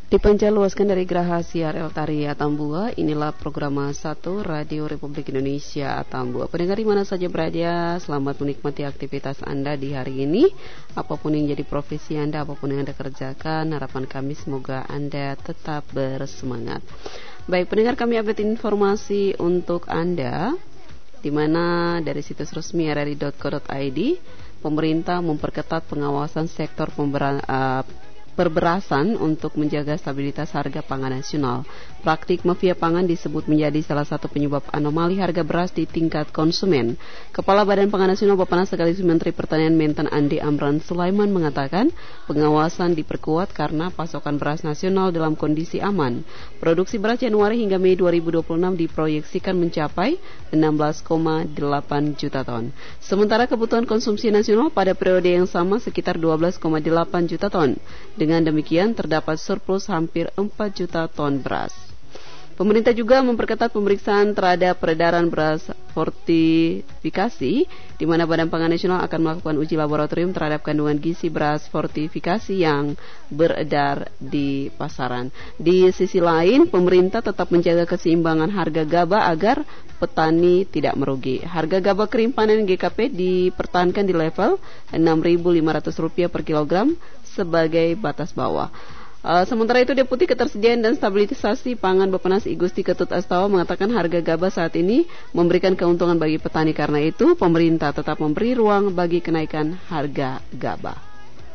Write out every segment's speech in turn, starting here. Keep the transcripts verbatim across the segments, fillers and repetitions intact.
Dipancarluaskan dari Geraha Siar El Tari Atambua, inilah program satu Radio Republik Indonesia Atambua. Pendengar di mana saja berada, selamat menikmati aktivitas Anda di hari ini. Apapun yang jadi profesi Anda, apapun yang Anda kerjakan, harapan kami semoga Anda tetap bersemangat. Baik, pendengar, kami update informasi untuk Anda, di mana dari situs resmi r r i dot co dot i d, pemerintah memperketat pengawasan sektor pembera, uh, perberasan untuk menjaga stabilitas harga pangan nasional. Praktik mafia pangan disebut menjadi salah satu penyebab anomali harga beras di tingkat konsumen. Kepala Badan Pangan Nasional Bappenas sekaligus Menteri Pertanian Mentan Andi Amran Sulaiman mengatakan pengawasan diperkuat karena pasokan beras nasional dalam kondisi aman. Produksi beras Januari hingga Mei dua ribu dua puluh enam diproyeksikan mencapai enam belas koma delapan juta ton. Sementara kebutuhan konsumsi nasional pada periode yang sama sekitar dua belas koma delapan juta ton. Dengan demikian terdapat surplus hampir empat juta ton beras. Pemerintah juga memperketat pemeriksaan terhadap peredaran beras fortifikasi, di mana Badan Pangan Nasional akan melakukan uji laboratorium terhadap kandungan gizi beras fortifikasi yang beredar di pasaran. Di sisi lain, pemerintah tetap menjaga keseimbangan harga gabah agar petani tidak merugi. Harga gabah kering panen G K P dipertahankan di level enam ribu lima ratus rupiah per kilogram sebagai batas bawah. Uh, sementara itu, Deputi Ketersediaan dan Stabilisasi Pangan Bappenas I Gusti Ketut Astawa mengatakan harga gabah saat ini memberikan keuntungan bagi petani. Karena itu, pemerintah tetap memberi ruang bagi kenaikan harga gabah.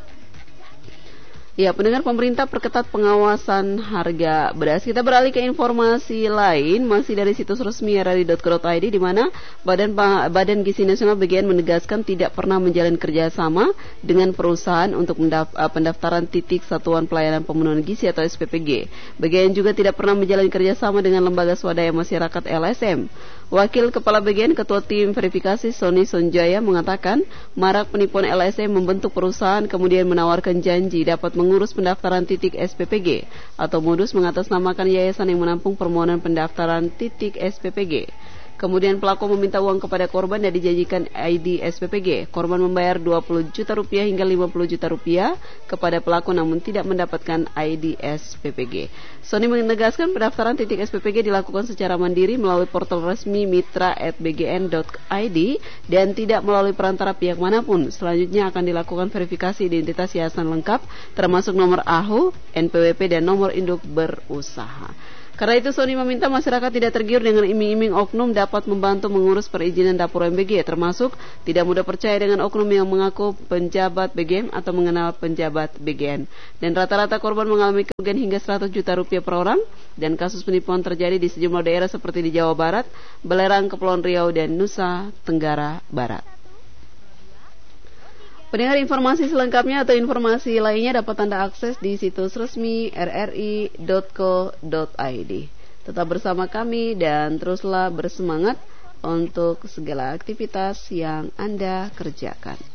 Ya, pendengar, pemerintah perketat pengawasan harga beras. Kita beralih ke informasi lain, masih dari situs resmi r r i dot co dot i d, di mana Badan Badan Gizi Nasional B G N menegaskan tidak pernah menjalin kerjasama dengan perusahaan untuk mendaf, pendaftaran titik satuan pelayanan pemenuhan gizi atau S P P G. B G N juga tidak pernah menjalin kerjasama dengan lembaga swadaya masyarakat L S M. Wakil Kepala B G N, Ketua Tim Verifikasi Sony Sonjaya mengatakan marak penipuan L S M membentuk perusahaan kemudian menawarkan janji dapat mengurus pendaftaran titik S P P G atau modus mengatasnamakan yayasan yang menampung permohonan pendaftaran titik S P P G. Kemudian pelaku meminta uang kepada korban dan dijanjikan I D S P P G. Korban membayar dua puluh juta rupiah hingga lima puluh juta rupiah kepada pelaku namun tidak mendapatkan I D S P P G. Sony menegaskan pendaftaran titik S P P G dilakukan secara mandiri melalui portal resmi mitra at b g n dot i d dan tidak melalui perantara pihak manapun. Selanjutnya akan dilakukan verifikasi identitas yayasan lengkap termasuk nomor A H U, N P W P dan nomor induk berusaha. Karena itu, Sony meminta masyarakat tidak tergiur dengan iming-iming oknum dapat membantu mengurus perizinan dapur M B G, termasuk tidak mudah percaya dengan oknum yang mengaku penjabat B G M atau mengenal penjabat B G N. Dan rata-rata korban mengalami kerugian hingga seratus juta rupiah per orang, dan kasus penipuan terjadi di sejumlah daerah seperti di Jawa Barat, Belerang, Kepulauan Riau, dan Nusa Tenggara Barat. Pendengar, informasi selengkapnya atau informasi lainnya dapat Anda akses di situs resmi r r i dot co dot i d. Tetap bersama kami dan teruslah bersemangat untuk segala aktivitas yang Anda kerjakan.